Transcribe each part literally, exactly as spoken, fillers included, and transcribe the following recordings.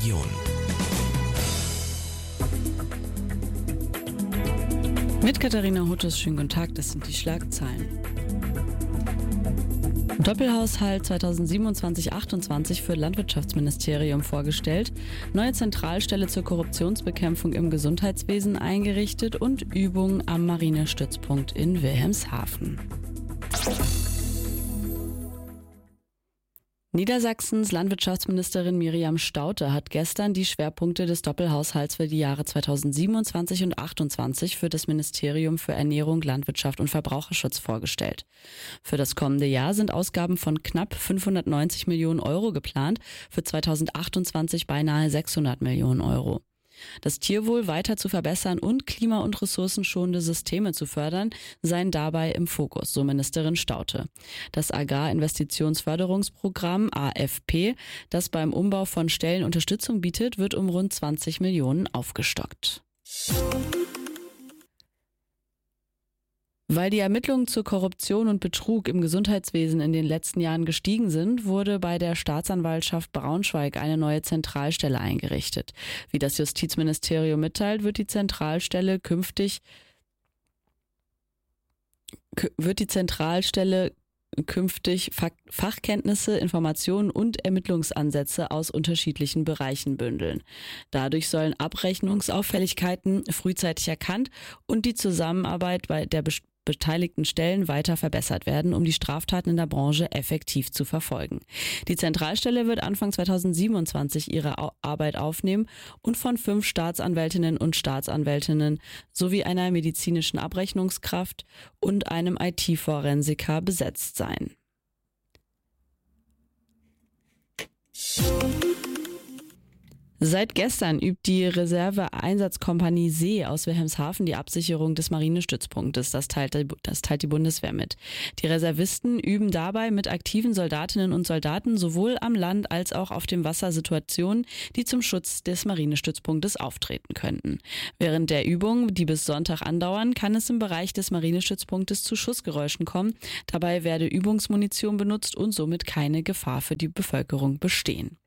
Region. Mit Katharina Huttes, schönen guten Tag, das sind die Schlagzeilen. Doppelhaushalt zweitausendsiebenundzwanzig achtundzwanzig für Landwirtschaftsministerium vorgestellt, neue Zentralstelle zur Korruptionsbekämpfung im Gesundheitswesen eingerichtet und Übungen am Marinestützpunkt in Wilhelmshaven. Niedersachsens Landwirtschaftsministerin Miriam Staudte hat gestern die Schwerpunkte des Doppelhaushalts für die Jahre zweitausendsiebenundzwanzig und achtundzwanzig für das Ministerium für Ernährung, Landwirtschaft und Verbraucherschutz vorgestellt. Für das kommende Jahr sind Ausgaben von knapp fünfhundertneunzig Millionen Euro geplant, für zweitausendachtundzwanzig beinahe sechshundert Millionen Euro. Das Tierwohl weiter zu verbessern und klima- und ressourcenschonende Systeme zu fördern, seien dabei im Fokus, so Ministerin Staudte. Das Agrarinvestitionsförderungsprogramm A F P, das beim Umbau von Ställen Unterstützung bietet, wird um rund zwanzig Millionen aufgestockt. Weil die Ermittlungen zur Korruption und Betrug im Gesundheitswesen in den letzten Jahren gestiegen sind, wurde bei der Staatsanwaltschaft Braunschweig eine neue Zentralstelle eingerichtet. Wie das Justizministerium mitteilt, wird die Zentralstelle künftig wird die Zentralstelle künftig Fachkenntnisse, Informationen und Ermittlungsansätze aus unterschiedlichen Bereichen bündeln. Dadurch sollen Abrechnungsauffälligkeiten frühzeitig erkannt und die Zusammenarbeit bei der beteiligten Stellen weiter verbessert werden, um die Straftaten in der Branche effektiv zu verfolgen. Die Zentralstelle wird Anfang zweitausendsiebenundzwanzig ihre Arbeit aufnehmen und von fünf Staatsanwältinnen und Staatsanwältinnen sowie einer medizinischen Abrechnungskraft und einem I T-Forensiker besetzt sein. Seit gestern übt die Reserve-Einsatzkompanie See aus Wilhelmshaven die Absicherung des Marinestützpunktes. Das teilt, das teilt die Bundeswehr mit. Die Reservisten üben dabei mit aktiven Soldatinnen und Soldaten sowohl am Land als auch auf dem Wasser Situationen, die zum Schutz des Marinestützpunktes auftreten könnten. Während der Übungen, die bis Sonntag andauern, kann es im Bereich des Marinestützpunktes zu Schussgeräuschen kommen. Dabei werde Übungsmunition benutzt und somit keine Gefahr für die Bevölkerung bestehen.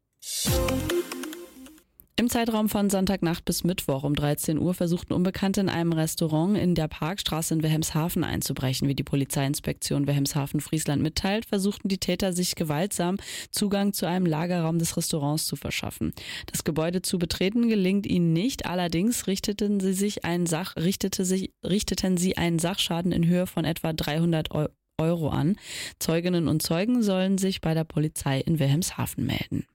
Im Zeitraum von Sonntagnacht bis Mittwoch um dreizehn Uhr versuchten Unbekannte in einem Restaurant in der Parkstraße in Wilhelmshaven einzubrechen. Wie die Polizeiinspektion Wilhelmshaven-Friesland mitteilt, versuchten die Täter sich gewaltsam Zugang zu einem Lagerraum des Restaurants zu verschaffen. Das Gebäude zu betreten gelingt ihnen nicht, allerdings richteten sie sich einen Sach, richtete sich, richteten sie einen Sachschaden in Höhe von etwa dreihundert Euro an. Zeuginnen und Zeugen sollen sich bei der Polizei in Wilhelmshaven melden.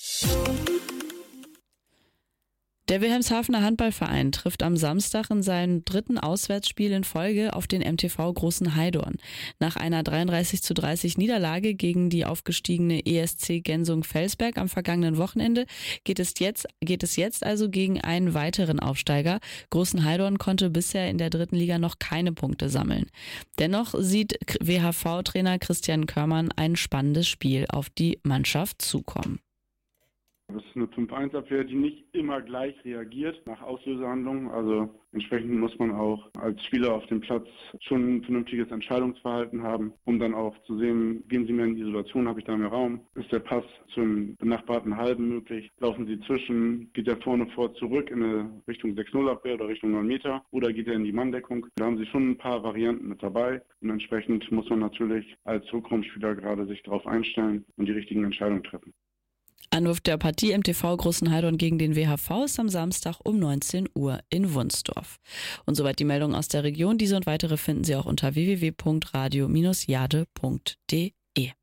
Der Wilhelmshavener Handballverein trifft am Samstag in seinem dritten Auswärtsspiel in Folge auf den M T V Großen Heidorn. Nach einer dreiunddreißig zu dreißig Niederlage gegen die aufgestiegene E S C Gensung-Felsberg am vergangenen Wochenende geht es jetzt, geht es jetzt also gegen einen weiteren Aufsteiger. Großen Heidorn konnte bisher in der dritten Liga noch keine Punkte sammeln. Dennoch sieht W H V-Trainer Christian Körmann ein spannendes Spiel auf die Mannschaft zukommen. Das ist eine fünf eins Abwehr, die nicht immer gleich reagiert nach Auslösehandlungen. Also entsprechend muss man auch als Spieler auf dem Platz schon ein vernünftiges Entscheidungsverhalten haben, um dann auch zu sehen, gehen sie mir in Isolation, habe ich da mehr Raum? Ist der Pass zum benachbarten Halben möglich? Laufen sie zwischen? Geht er vorne vor zurück in eine Richtung sechs null Abwehr oder Richtung neun Meter? Oder geht er in die Manndeckung? Da haben sie schon ein paar Varianten mit dabei. Und entsprechend muss man natürlich als Rückraumspieler gerade sich darauf einstellen und die richtigen Entscheidungen treffen. Anwurf der Partie M T V Großen Heidorn gegen den W H V ist am Samstag um neunzehn Uhr in Wunsdorf. Und soweit die Meldung aus der Region. Diese und weitere finden Sie auch unter w w w punkt radio Bindestrich jade punkt de.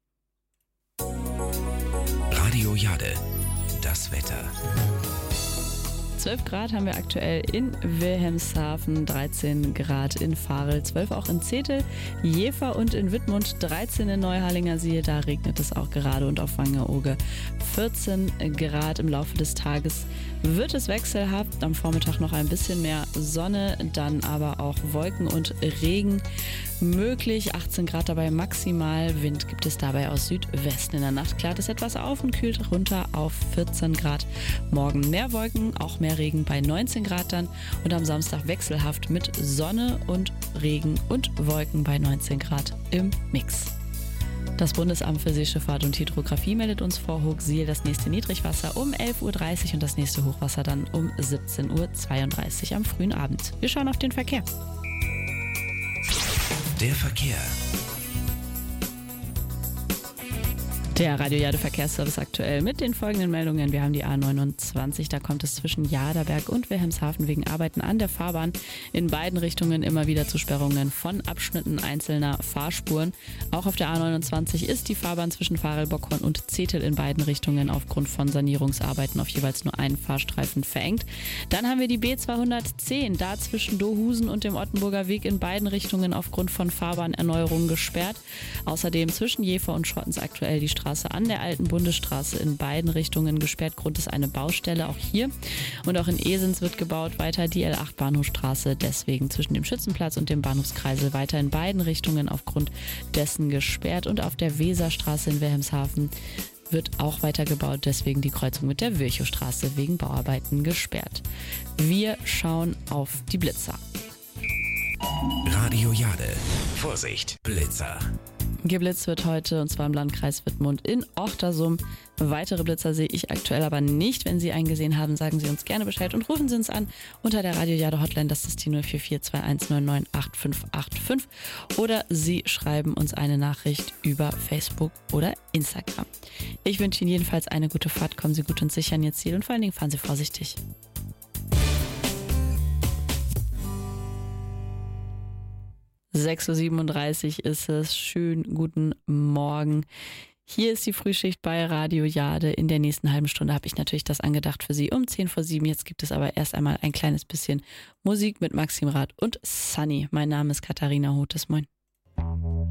Radio Jade, das Wetter. zwölf Grad haben wir aktuell in Wilhelmshaven, dreizehn Grad in Varel, zwölf auch in Zetel, Jever und in Wittmund, dreizehn in Neuharlinger Siehe, da regnet es auch gerade und auf Wangerooge vierzehn Grad. Im Laufe des Tages wird es wechselhaft, am Vormittag noch ein bisschen mehr Sonne, dann aber auch Wolken und Regen möglich, achtzehn Grad dabei maximal, Wind gibt es dabei aus Südwesten. In der Nacht klart es etwas auf und kühlt runter auf vierzehn Grad. Morgen mehr Wolken, auch mehr Regen bei neunzehn Grad dann und am Samstag wechselhaft mit Sonne und Regen und Wolken bei neunzehn Grad im Mix. Das Bundesamt für Seeschifffahrt und Hydrographie meldet uns vor Hochsiel das nächste Niedrigwasser um elf Uhr dreißig und das nächste Hochwasser dann um siebzehn Uhr zweiunddreißig am frühen Abend. Wir schauen auf den Verkehr. Der Verkehr. Der Radio Jade Verkehrsservice aktuell mit den folgenden Meldungen. Wir haben die A neunundzwanzig, da kommt es zwischen Jaderberg und Wilhelmshaven wegen Arbeiten an der Fahrbahn in beiden Richtungen immer wieder zu Sperrungen von Abschnitten einzelner Fahrspuren. Auch auf der A neunundzwanzig ist die Fahrbahn zwischen Farel-Bockhorn und Zetel in beiden Richtungen aufgrund von Sanierungsarbeiten auf jeweils nur einen Fahrstreifen verengt. Dann haben wir die B zweihundertzehn, da zwischen Dohusen und dem Ottenburger Weg in beiden Richtungen aufgrund von Fahrbahnerneuerungen gesperrt. Außerdem zwischen Jever und Schottens aktuell die Straße an der alten Bundesstraße in beiden Richtungen gesperrt. Grund ist eine Baustelle, auch hier. Und auch in Esens wird gebaut, weiter die L acht Bahnhofstraße, deswegen zwischen dem Schützenplatz und dem Bahnhofskreisel weiter in beiden Richtungen aufgrund dessen gesperrt. Und auf der Weserstraße in Wilhelmshaven wird auch weiter gebaut, deswegen die Kreuzung mit der Virchowstraße wegen Bauarbeiten gesperrt. Wir schauen auf die Blitzer. Radio Jade. Vorsicht, Blitzer. Geblitzt wird heute, und zwar im Landkreis Wittmund in Ochtersum. Weitere Blitzer sehe ich aktuell aber nicht. Wenn Sie einen gesehen haben, sagen Sie uns gerne Bescheid und rufen Sie uns an unter der Radio Jade Hotline. Das ist die null vier vier zwei eins neun neun acht fünf acht fünf. Oder Sie schreiben uns eine Nachricht über Facebook oder Instagram. Ich wünsche Ihnen jedenfalls eine gute Fahrt. Kommen Sie gut und sicher an Ihr Ziel und vor allen Dingen fahren Sie vorsichtig. sechs Uhr siebenunddreißig ist es. Schönen guten Morgen. Hier ist die Frühschicht bei Radio Jade. In der nächsten halben Stunde habe ich natürlich das angedacht für Sie um zehn vor sieben. Jetzt gibt es aber erst einmal ein kleines bisschen Musik mit Maxim Rath und Sunny. Mein Name ist Katharina Hotes. Moin.